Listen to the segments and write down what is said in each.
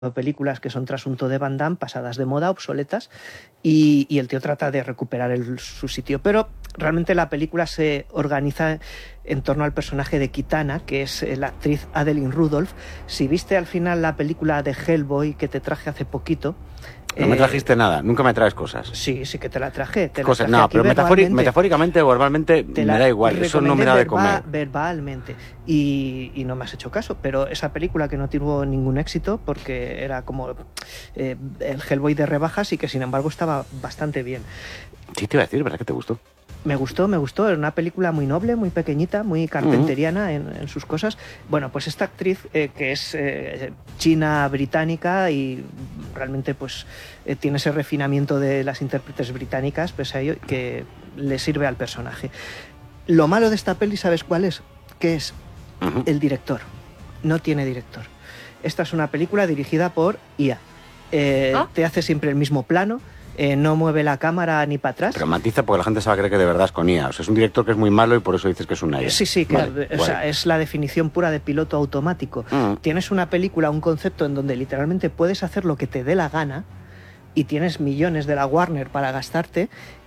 películas que son trasunto de Van Damme, pasadas de moda, obsoletas, y el tío trata de recuperar su sitio. Pero realmente la película se organiza en torno al personaje de Kitana, que es la actriz Adeline Rudolph. Si viste al final la película de Hellboy que te traje hace poquito... No me trajiste nada, nunca me traes cosas. Sí que te la traje. Cosas, no, pero metafóricamente o verbalmente me da igual, eso no me da de comer. Verbalmente, y no me has hecho caso, pero esa película que no tuvo ningún éxito porque era como el Hellboy de rebajas y que sin embargo estaba bastante bien. Sí, te iba a decir, ¿verdad que te gustó? Me gustó, era una película muy noble, muy pequeñita, muy carpenteriana en sus cosas. Bueno, pues esta actriz que es china-británica y realmente pues tiene ese refinamiento de las intérpretes británicas, pese a ello, que le sirve al personaje. Lo malo de esta peli, ¿sabes cuál es? Que es el director. No tiene director. Esta es una película dirigida por IA. Te hace siempre el mismo plano. No mueve la cámara ni para atrás. Pero matiza porque la gente se va a creer que de verdad es con IA. O sea, es un director que es muy malo y por eso dices que es una IA. Sí, que o sea, es la definición pura de piloto automático. Tienes una película, un concepto en donde literalmente puedes hacer lo que te dé la gana y tienes millones de la Warner para gastarte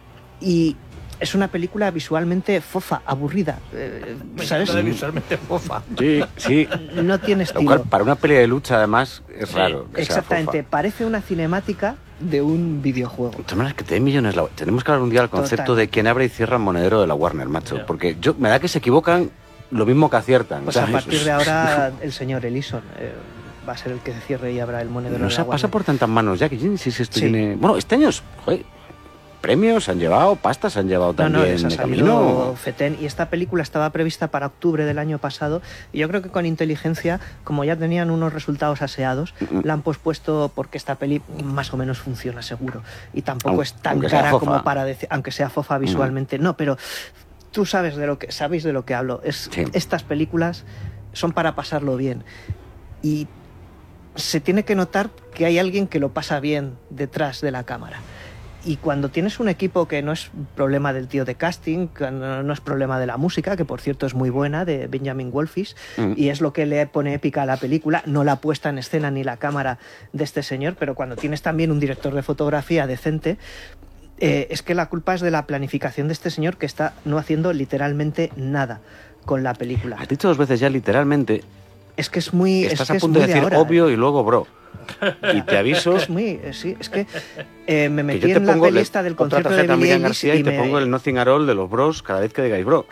y es una película visualmente fofa, aburrida. ¿Sabes? Visualmente fofa. Sí. No tiene estilo. Lo cual, para una pelea de lucha, además, es raro. Que exactamente. sea fofa. Parece una cinemática de un videojuego. De todas maneras, que te den millones. Tenemos que hablar un día del concepto de quién abre y cierra el monedero de la Warner, macho. Yeah. Porque me da que se equivocan lo mismo que aciertan. Pues a partir de ahora, el señor Ellison va a ser el que se cierre y abra el monedero de la Warner. No se pasa por tantas manos ya, que si esto tiene... Bueno, este año premios se han llevado, pastas se han llevado también de camino. Fetén, y esta película estaba prevista para octubre del año pasado y yo creo que con inteligencia, como ya tenían unos resultados aseados, la han pospuesto porque esta peli más o menos funciona seguro y tampoco es tan cara como para decir, aunque sea fofa visualmente, no, pero tú sabéis de lo que hablo. Estas películas son para pasarlo bien y se tiene que notar que hay alguien que lo pasa bien detrás de la cámara. Y cuando tienes un equipo que no es problema del tío de casting, que no es problema de la música, que por cierto es muy buena, de Benjamin Wolfish, y es lo que le pone épica a la película, no la puesta en escena ni la cámara de este señor, pero cuando tienes también un director de fotografía decente, es que la culpa es de la planificación de este señor que está no haciendo literalmente nada con la película. Has dicho 2 veces ya literalmente. Es que es muy... Estás a punto de decir ahora, obvio y luego bro. Y te aviso... Es que me metí en la lista del concierto de Billie Eilish y te pongo el Nothing at All de los Bros cada vez que digáis bro.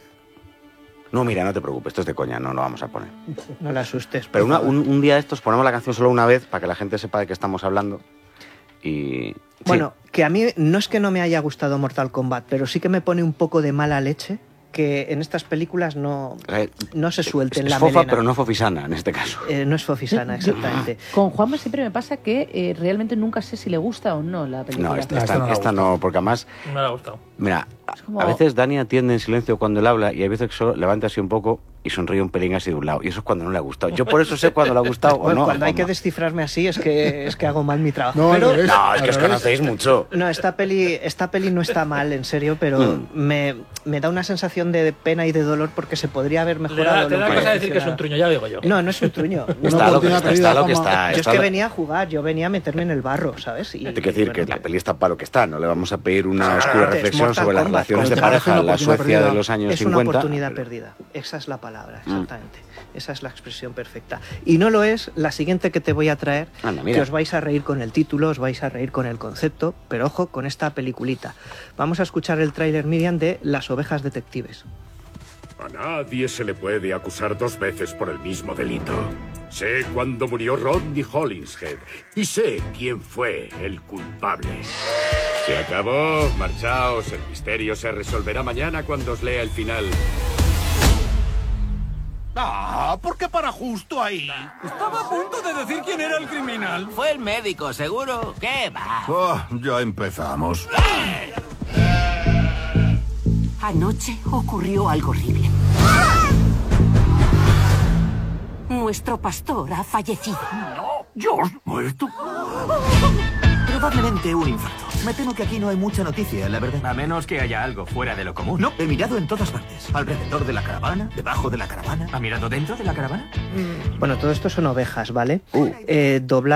No, mira, no te preocupes, esto es de coña, no lo vamos a poner. No la asustes. Pero un día de estos ponemos la canción solo una vez para que la gente sepa de qué estamos hablando. Y... Bueno, que a mí no es que no me haya gustado Mortal Kombat, pero sí que me pone un poco de mala leche que en estas películas no se suelten la melena. Es fofa, pero no fofisana en este caso. No es fofisana, exactamente. Con Juanma siempre me pasa que realmente nunca sé si le gusta o no la película. No, esta no, porque además... No me ha gustado. Mira, a veces Dani atiende en silencio cuando él habla y hay veces que solo levanta así un poco y sonríe un pelín así de un lado. Y eso es cuando no le ha gustado. Yo por eso sé cuando le ha gustado o no. Cuando hay que descifrarme así es que hago mal mi trabajo. No, es que os conocéis mucho. No, esta peli no está mal, en serio, pero me da una sensación de pena y de dolor porque se podría haber mejorado. Te da cosa decir que es un truño, ya digo yo. No es un truño. Está lo que está. Yo es que venía a jugar, yo venía a meterme en el barro, ¿sabes? Hay que decir que la peli está para lo que está. No le vamos a pedir una oscura reflexión sobre las relaciones de pareja en la Suecia de los años 50. Es una oportunidad perdida. Esa es la palabra, exactamente. Esa es la expresión perfecta. Y no lo es la siguiente que te voy a traer, que os vais a reír con el título, os vais a reír con el concepto, pero ojo con esta peliculita. Vamos a escuchar el tráiler, Miriam, de Las ovejas detectives. A nadie se le puede acusar 2 veces por el mismo delito. Sé cuándo murió Rodney Hollingshead y sé quién fue el culpable. Se acabó, marchaos, el misterio se resolverá mañana cuando os lea el final. ¿Por qué para justo ahí? Estaba a punto de decir quién era el criminal. Fue el médico, ¿seguro? ¿Qué va? Ya empezamos. Anoche ocurrió algo horrible. Nuestro pastor ha fallecido. No, George muerto. Probablemente un infarto. Me temo que aquí no hay mucha noticia, la verdad. A menos que haya algo fuera de lo común. No, he mirado en todas partes. Alrededor de la caravana, debajo de la caravana. ¿Ha mirado dentro de la caravana? Bueno, todo esto son ovejas, ¿vale? Doblar